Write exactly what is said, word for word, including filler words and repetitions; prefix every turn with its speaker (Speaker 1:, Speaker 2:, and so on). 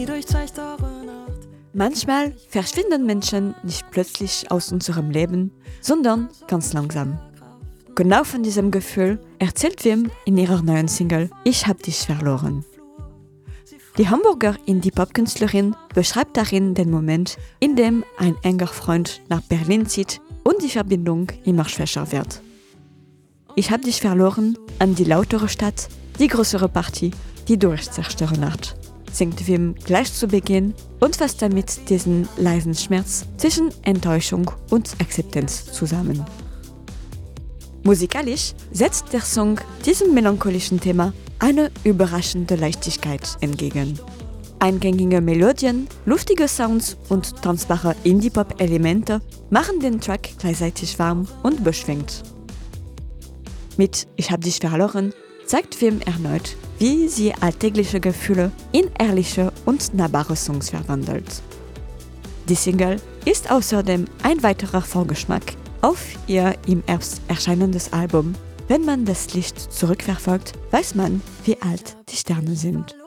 Speaker 1: Manchmal verschwinden Menschen nicht plötzlich aus unserem Leben, sondern ganz langsam. Genau von diesem Gefühl erzählt Wim in ihrer neuen Single Ich hab dich verloren. Die Hamburger Indie-Pop-Künstlerin beschreibt darin den Moment, in dem ein enger Freund nach Berlin zieht und die Verbindung immer schwächer wird. Ich hab dich verloren an die lautere Stadt, die größere Party, die durchzerstören hat, singt Wim gleich zu Beginn und fasst damit diesen leisen Schmerz zwischen Enttäuschung und Akzeptanz zusammen. Musikalisch setzt der Song diesem melancholischen Thema eine überraschende Leichtigkeit entgegen. Eingängige Melodien, luftige Sounds und tanzbare Indie-Pop-Elemente machen den Track gleichzeitig warm und beschwingt. Mit Ich hab dich verloren zeigt Wim erneut, wie sie alltägliche Gefühle in ehrliche und nahbare Songs verwandelt. Die Single ist außerdem ein weiterer Vorgeschmack auf ihr im Herbst erscheinendes Album. Wenn man das Licht zurückverfolgt, weiß man, wie alt die Sterne sind.